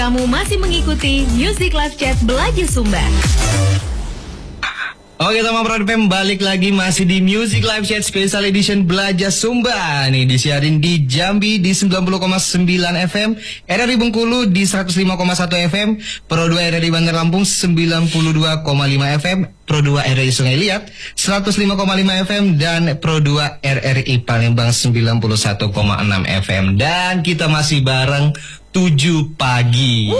kamu masih mengikuti Music Live Chat Belajar Sumba. Oke teman Pro FM, balik lagi masih di Music Live Chat Special Edition Belajar Sumba. Nih disiarin di Jambi di 90,9 FM, RRI Bengkulu di 105,1 FM, Pro 2 RRI Bandar Lampung 92,5 FM, Pro 2 RRI Sungai Liat 105,5 FM, dan Pro 2 RRI Palembang 91,6 FM. Dan kita masih bareng 7 pagi.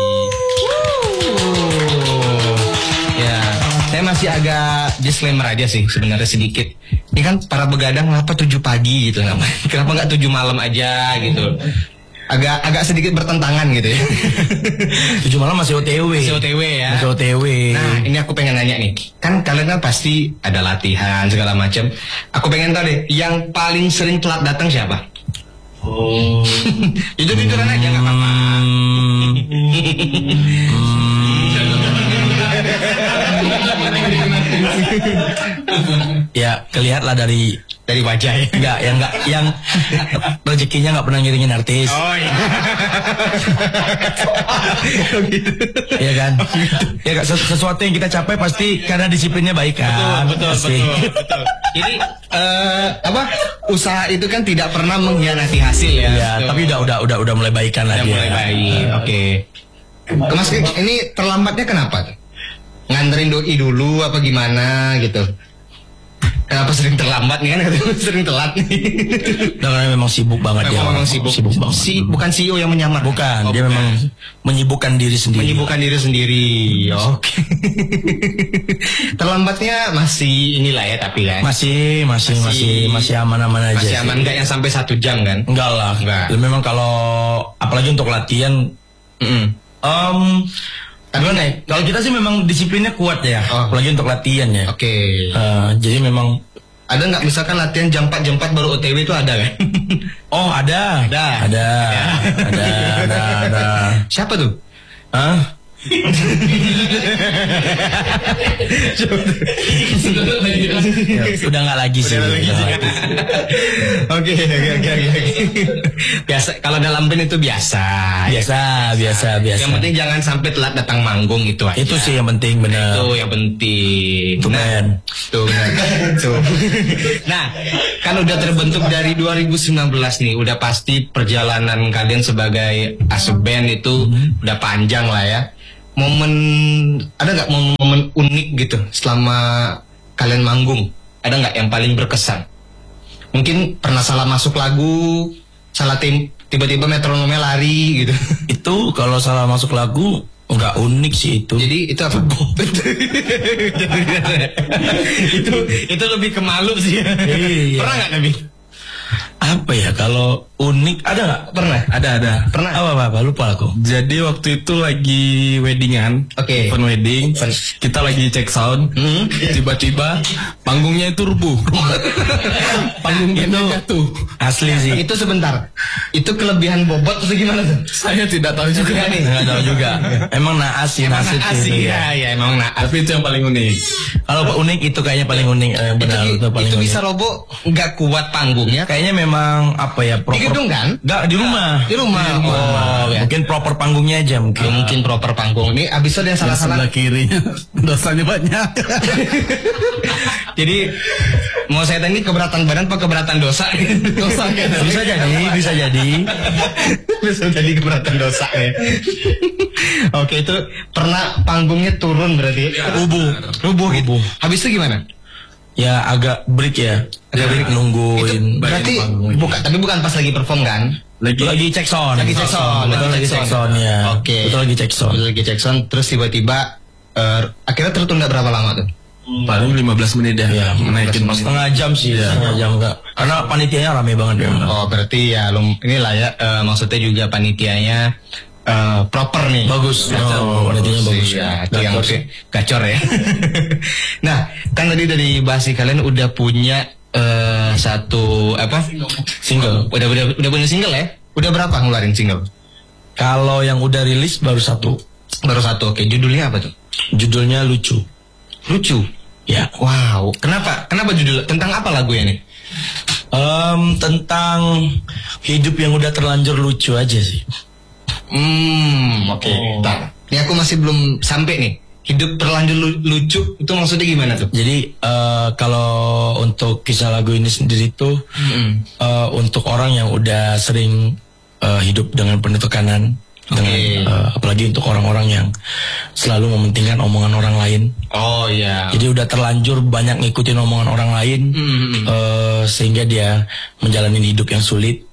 Saya masih agak disclaimer aja sih sebenarnya sedikit. Ini kan para begadang kenapa 7 pagi gitu namanya? Kenapa nggak 7 malam aja gitu? Agak sedikit bertentangan gitu ya. 7 malam masih OTW. Masih OTW ya. Masih OTW. Nah, ini aku pengen nanya nih. Kan kalian kan pasti ada latihan segala macam. Aku pengen tahu deh, yang paling sering telat datang siapa? Oh. Jujur-jujuran aja nggak apa-apa. Ya kelihatlah dari wajah ya. yang rezekinya nggak pernah ngiringin artis. Oh iya. Iya kan? Ya sesuatu yang kita capai pasti karena disiplinnya baik kan. Betul. Jadi usaha itu kan tidak pernah mengkhianati hasil ya. Ya, tapi udah mulai baikan lagi. Udah mulai baik. Oke. Mas, ini terlambatnya kenapa? Nganterin doi dulu apa gimana gitu? Kenapa sering terlambat nih kan? Sering telat nih. Karena memang sibuk banget dia. Memang sibuk banget. Bukan CEO yang menyamar. Bukan, dia memang menyibukkan diri sendiri. Oke. Terlambatnya masih inilah ya, tapi kan. Masih aman-aman aja. Masih aman, enggak yang sampai 1 jam kan? Enggak lah. Memang kalau apalagi untuk latihan gimana ya? Kalau kita sih memang disiplinnya kuat ya, apalagi untuk latihan ya. Oke. Jadi memang ada nggak misalkan latihan jam 4 baru OTW itu ada kan? Oh ada. Siapa tuh? Sudah nggak lagi sih. Oke. Biasa kalau dalam band itu biasa. Yang penting jangan sampai telat datang manggung itu aja. Itu sih yang penting, benar. Itu yang penting. Tuh. Nah, kan udah terbentuk dari 2019 nih. Udah pasti perjalanan kalian sebagai band itu udah panjang lah ya. Ada nggak momen unik gitu selama kalian manggung? Ada nggak yang paling berkesan? Mungkin pernah salah masuk lagu, salah tiba-tiba metronomnya lari gitu. Itu kalau salah masuk lagu nggak unik sih itu. Jadi itu apa? itu lebih ke malu sih. Iya. Pernah nggak Nabi? Apa ya kalau unik ada nggak? Pernah. Ada. Pernah. Apa lupa aku. Jadi waktu itu lagi weddingan, event wedding, kita lagi cek sound, tiba-tiba panggungnya itu rubuh. Panggungnya itu jatuh. Asli sih. Itu sebentar. Itu kelebihan bobot atau gimana tuh? Saya tidak tahu juga nih. Nggak tahu juga. Emang naas sih. Emang naas. Tapi itu yang paling unik. Kalau unik itu kayaknya paling unik. Benar itu paling itu unik. bisa roboh nggak kuat panggungnya? Kayaknya memang apa ya? Di gedung kan? Enggak, di rumah. Ya. Mungkin proper panggungnya aja mungkin. Mungkin proper panggung. Ini abis itu ada yang salah-salah. Sebelah kirinya dosanya banyak. Jadi mau saya tanya keberatan badan apa keberatan dosa? Dosa kan? Bisa jadi. Bisa jadi keberatan dosa ya. Oke, itu pernah panggungnya turun berarti? Rubuh gitu. Habis itu gimana? Ya agak break ya. Break nungguin. Berarti bukan pas lagi perform kan? Lagi cek sound. Lagi cek sound ya. Oke. Betul lagi cek sound. Terus tiba-tiba akhirnya tertunda berapa lama tuh? Paling 15 menit ya. Naikin setengah jam sih. Setengah jam enggak. Karena panitianya rame banget ya. Oh, berarti ya inilah ya maksudnya juga panitianya proper nih. Bagus. Panitianya bagus ya. Itu yang gacor ya. Nah, kan tadi dari bahasi kalian udah punya satu single. Udah punya single ya? Udah berapa ngeluarin single? Kalau yang udah rilis baru satu. Oke, judulnya apa tuh? Judulnya Lucu. Ya. Wow. Kenapa judul? Tentang apa lagunya nih? Tentang hidup yang udah terlanjur lucu aja sih. Oke. Nah, ini aku masih belum sampai nih. Hidup terlanjur lucu itu maksudnya gimana tuh? Jadi kalau untuk kisah lagu ini sendiri tuh untuk orang yang udah sering hidup dengan penuh tekanan, dengan apalagi untuk orang-orang yang selalu mementingkan omongan orang lain. Oh iya. Jadi udah terlanjur banyak ngikutin omongan orang lain, sehingga dia menjalani hidup yang sulit.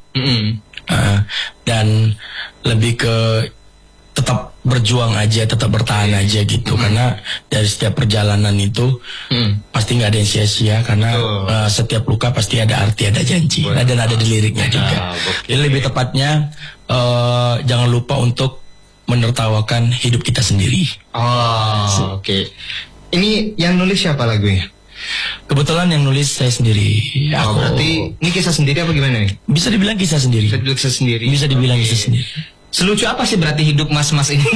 Dan lebih ke tetap berjuang aja, tetap bertahan aja gitu. Karena dari setiap perjalanan itu pasti nggak ada yang sia-sia, karena setiap luka pasti ada arti, ada janji, dan ada di liriknya juga. Jadi lebih tepatnya jangan lupa untuk menertawakan hidup kita sendiri. Oke. Ini yang nulis siapa lagunya? Kebetulan yang nulis saya sendiri. Berarti ini kisah sendiri apa gimana nih? Bisa dibilang kisah sendiri. Bisa dibilang kisah sendiri. Selucu apa sih berarti hidup mas-mas ini?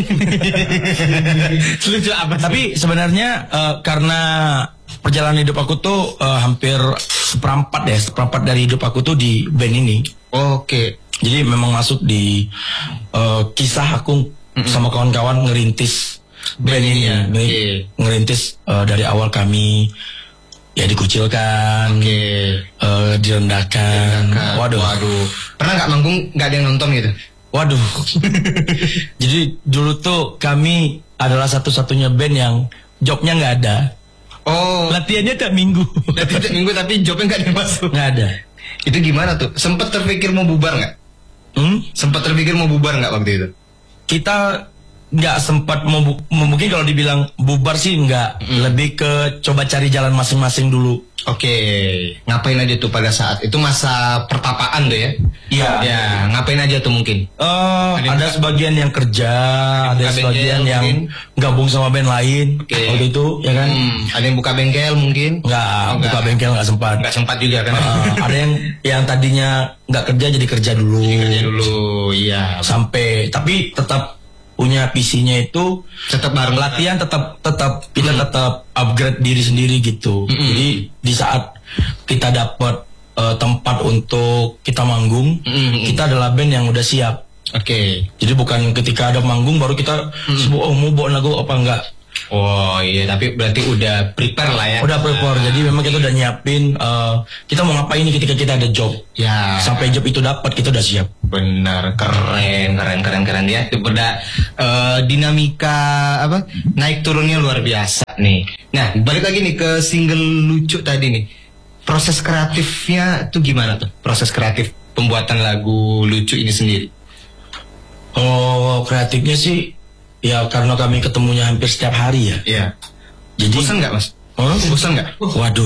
Selucu apa? Tapi sebenarnya karena perjalanan hidup aku tuh hampir seperempat dari hidup aku tuh di band ini. Oke. Jadi memang masuk di kisah aku sama kawan-kawan ngerintis band ini. Ngerintis dari awal kami ya dikucilkan, direndahkan. Waduh. Pernah nggak manggung nggak ada yang nonton gitu? Waduh. Jadi dulu tuh kami adalah satu-satunya band yang jobnya nggak ada. Latihannya tiap minggu. Tapi jobnya nggak ada yang masuk. Nggak ada. Itu gimana tuh? Sempat terpikir mau bubar nggak? Sempat terpikir mau bubar nggak waktu itu? Kita nggak sempat mungkin kalau dibilang bubar sih nggak, lebih ke coba cari jalan masing-masing dulu. Oke, ngapain aja tuh pada saat itu masa pertapaan tuh ya? Iya. Ya, ngapain aja tuh mungkin? Ada sebagian yang kerja, ada sebagian yang gabung sama band lain. Waktu itu, ya kan? Ada yang buka bengkel mungkin? Nggak, buka bengkel nggak sempat. Nggak sempat juga kan? Ada yang tadinya nggak kerja jadi kerja dulu. Iya. Sampai, tapi tetap punya visinya itu tetap bareng latihan, tetap kita tetap upgrade diri sendiri gitu. Jadi di saat kita dapat tempat untuk kita manggung, kita adalah band yang udah siap. Jadi bukan ketika ada manggung baru kita mau bawa lagu apa enggak. Oh iya, tapi berarti udah prepare lah ya. Udah prepare, jadi memang kita udah nyiapin kita mau ngapain nih ketika kita ada job. Ya. Sampai job itu dapat kita udah siap. Benar, keren ya. Itu udah dinamika apa? Naik turunnya luar biasa nih. Nah, balik lagi nih ke single lucu tadi nih. Proses kreatifnya tuh gimana tuh? Proses kreatif pembuatan lagu lucu ini sendiri. Kreatifnya sih ya karena kami ketemunya hampir setiap hari ya. Iya. Jadi bosan nggak mas? Bosan nggak? Waduh.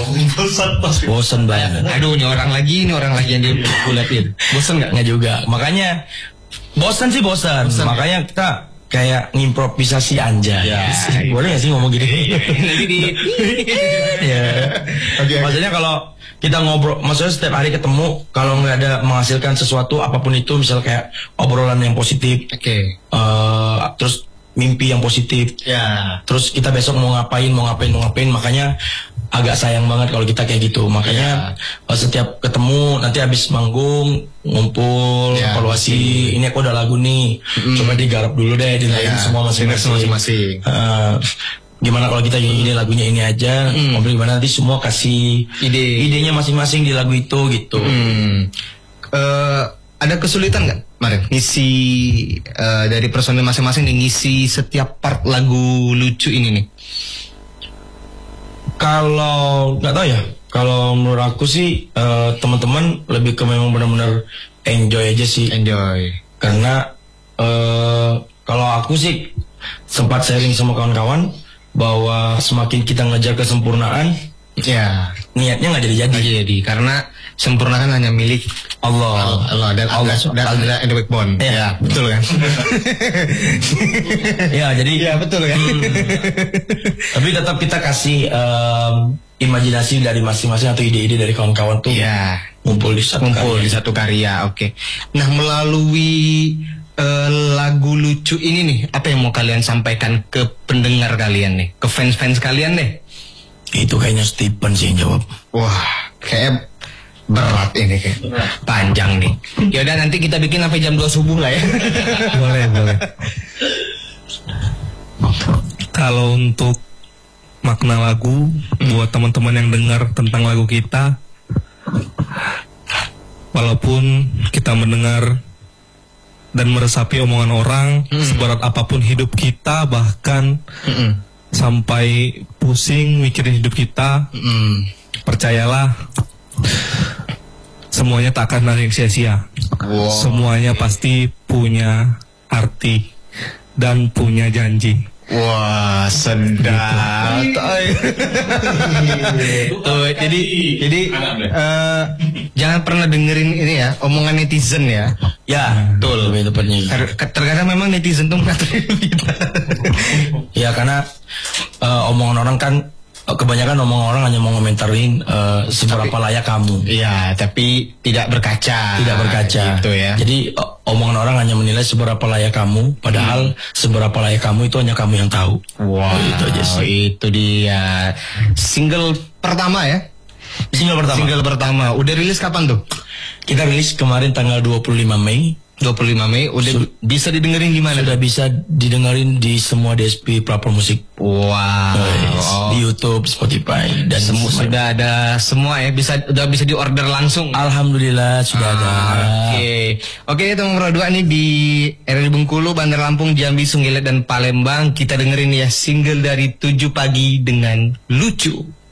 Bosan banget. Aduh, ini orang lagi yang dilihatin. Bosan nggak? Nggak juga. Makanya bosan. Makanya kita kayak ngimprovisasi aja. Ya. Boleh nggak sih ngomong gitu? Nanti di. Ya. Maksudnya kalau kita ngobrol, maksudnya setiap hari ketemu, kalau nggak ada menghasilkan sesuatu apapun itu, misal kayak obrolan yang positif, terus mimpi yang positif, terus kita besok mau ngapain, makanya agak sayang banget kalau kita kayak gitu. Makanya setiap ketemu nanti habis manggung ngumpul, evaluasi, ini aku udah lagu nih, coba digarap dulu deh, dinaikin semua masing-masing. Gimana kalau kita ini lagunya ini aja, ngobrol gimana, nanti semua kasih idenya masing-masing di lagu itu gitu. Ada kesulitan nggak, Marin? Ngisi dari personil masing-masing nih, ngisi setiap part lagu lucu ini nih. Kalau nggak tahu ya, kalau menurut aku sih teman-teman lebih ke memang benar-benar enjoy aja sih. Karena kalau aku sih sempat sharing sama kawan-kawan bahwa semakin kita ngejar kesempurnaan, niatnya nggak jadi. Karena sempurna kan hanya milik Allah dan ada backbone. Ya, betul kan? Ya, jadi ya betul kan. Tapi tetap kita kasih imajinasi dari masing-masing atau ide-ide dari kawan-kawan tuh ngumpul di satu karya. Oke. Nah, melalui lagu lucu ini nih, apa yang mau kalian sampaikan ke pendengar kalian nih, ke fans-fans kalian deh? Itu kayaknya Stephen sih yang jawab. Wah, kayak Berat ini kayak panjang nih. Ya udah nanti kita bikin sampai jam 2 subuh lah ya. Boleh. Kalau untuk makna lagu buat teman-teman yang dengar tentang lagu kita, walaupun kita mendengar dan meresapi omongan orang, seberat apapun hidup kita, bahkan sampai pusing mikirin hidup kita, percayalah semuanya tak akan ada yang sia-sia. Semuanya pasti punya arti dan punya janji. Wah, sedap. Tuh, jadi jangan pernah dengerin ini ya, omongan netizen ya. Ya, betul. Lebih tepatnya. Terkadang memang netizen tuh ngatain kita. Ya, karena omongan orang kan, kebanyakan omongan orang hanya mau ngomentarin seberapa layak kamu. Iya, tapi tidak berkaca. Tidak berkaca. Gitu ya. Jadi omongan orang hanya menilai seberapa layak kamu, padahal seberapa layak kamu itu hanya kamu yang tahu. Wow, itu aja sih. Itu dia single pertama ya. Single pertama. Udah rilis kapan tuh? Kita rilis kemarin tanggal 25 Mei. 25 Mei udah bisa didengerin di mana? Sudah bisa didengerin di semua DSP platform musik. Wow. Di YouTube, Spotify dan semua sudah ada semua ya, udah bisa diorder langsung. Alhamdulillah sudah ada. Oke, teman Pro 2 nih di RRI Bengkulu, Bandar Lampung, Jambi, Sungai Liat dan Palembang. Kita dengerin ya single dari 7 Pagi dengan Lucu.